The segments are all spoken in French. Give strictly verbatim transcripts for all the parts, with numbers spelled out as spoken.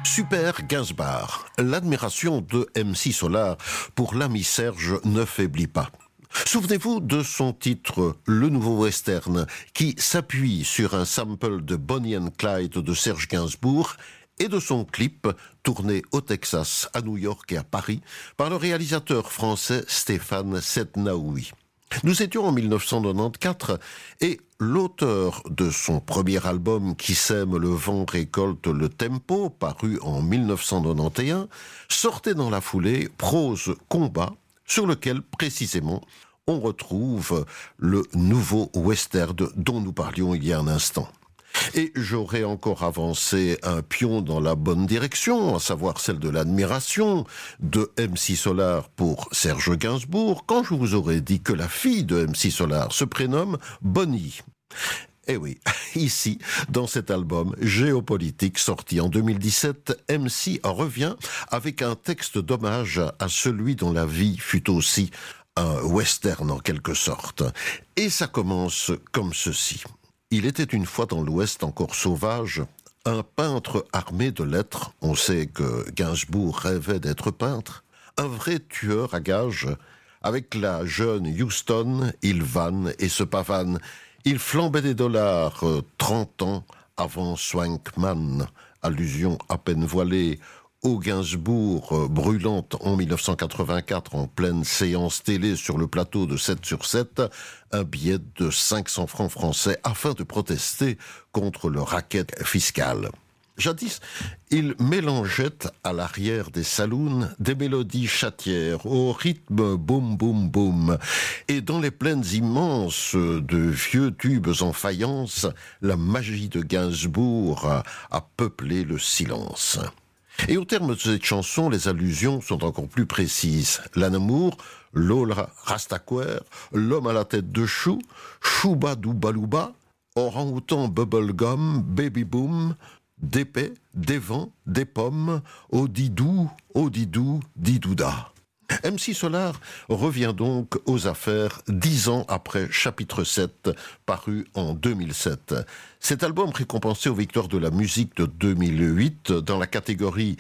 Super Gainsbourg, l'admiration de M C Solar pour l'ami Serge ne faiblit pas. Souvenez-vous de son titre « Le Nouveau Western » qui s'appuie sur un sample de Bonnie and Clyde de Serge Gainsbourg et de son clip tourné au Texas, à New York et à Paris par le réalisateur français Stéphane Setnaoui. Nous étions en dix-neuf cent quatre-vingt-quatorze et l'auteur de son premier album Qui sème le vent récolte le tempo, paru en dix-neuf cent quatre-vingt-onze, sortait dans la foulée Prose Combat, sur lequel précisément on retrouve le nouveau western dont nous parlions il y a un instant. Et j'aurais encore avancé un pion dans la bonne direction, à savoir celle de l'admiration de M C Solar pour Serge Gainsbourg, quand je vous aurais dit que la fille de M C Solar se prénomme Bonnie. Eh oui, ici, dans cet album Géopolitique sorti en deux mille dix-sept, M C revient avec un texte d'hommage à celui dont la vie fut aussi un western en quelque sorte. Et ça commence comme ceci. Il était une fois dans l'Ouest encore sauvage, un peintre armé de lettres, on sait que Gainsbourg rêvait d'être peintre, un vrai tueur à gages, avec la jeune Houston, il vanne et se pavane, il flambait des dollars euh, trente ans avant Swankman, allusion à peine voilée au Gainsbourg euh, brûlante en dix-neuf cent quatre-vingt-quatre en pleine séance télé sur le plateau de sept sur sept, un billet de cinq cents francs français afin de protester contre le racket fiscal. Jadis, il mélangeait à l'arrière des saloons des mélodies chatières au rythme boum boum boum. Et dans les plaines immenses de vieux tubes en faïence, la magie de Gainsbourg a, a peuplé le silence. Et au terme de cette chanson, les allusions sont encore plus précises. L'anamour, Lola Rastaquaire, l'homme à la tête de chou, Chouba Doubalouba, orang-outan bubblegum, baby boom, des paix, des vents, des pommes, au didou, au didou, didouda. M C Solar revient donc aux affaires dix ans après chapitre sept, paru en deux mille sept. Cet album récompensé aux victoires de la musique de deux mille huit dans la catégorie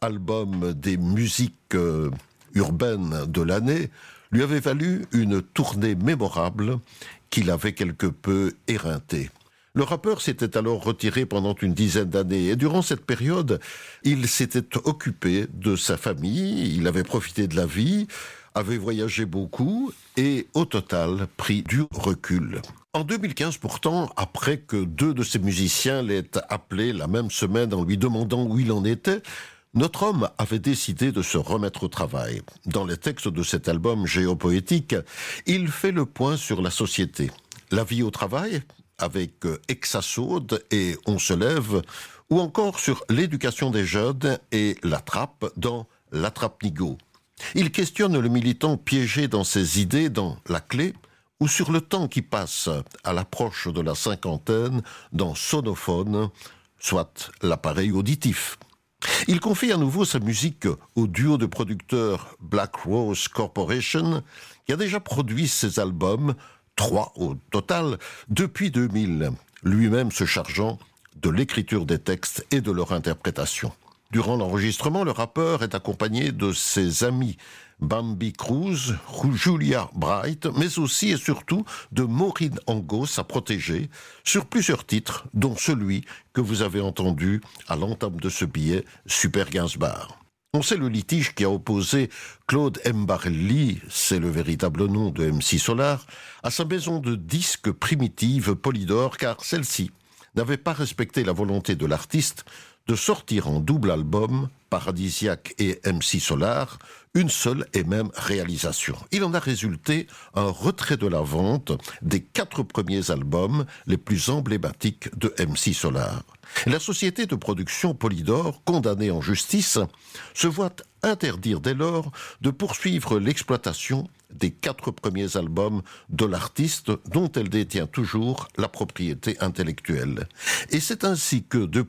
album des musiques euh, urbaines de l'année lui avait valu une tournée mémorable qu'il avait quelque peu éreintée. Le rappeur s'était alors retiré pendant une dizaine d'années et durant cette période, il s'était occupé de sa famille, il avait profité de la vie, avait voyagé beaucoup et au total pris du recul. En deux mille quinze pourtant, après que deux de ses musiciens l'aient appelé la même semaine en lui demandant où il en était, notre homme avait décidé de se remettre au travail. Dans les textes de cet album Géopoétique, il fait le point sur la société. La vie au travail avec Exasaude et On se lève, ou encore sur l'éducation des jeunes et la trappe dans La Trappe Nigo. Il questionne le militant piégé dans ses idées dans La Clé, ou sur le temps qui passe à l'approche de la cinquantaine dans Sonophone, soit l'appareil auditif. Il confie à nouveau sa musique au duo de producteurs Black Rose Corporation, qui a déjà produit ses albums, trois au total, depuis deux mille, lui-même se chargeant de l'écriture des textes et de leur interprétation. Durant l'enregistrement, le rappeur est accompagné de ses amis Bambi Cruz, Julia Bright, mais aussi et surtout de Maureen Angot, sa protégée, sur plusieurs titres, dont celui que vous avez entendu à l'entame de ce billet, Super Gainsbourg. On sait le litige qui a opposé Claude Mbarelli, c'est le véritable nom de M C Solar, à sa maison de disques primitive Polydor, car celle-ci n'avait pas respecté la volonté de l'artiste de sortir en double album, Paradisiaque et M C Solar, une seule et même réalisation. Il en a résulté un retrait de la vente des quatre premiers albums les plus emblématiques de M C Solar. La société de production Polydor, condamnée en justice, se voit interdire dès lors de poursuivre l'exploitation des quatre premiers albums de l'artiste dont elle détient toujours la propriété intellectuelle. Et c'est ainsi que, depuis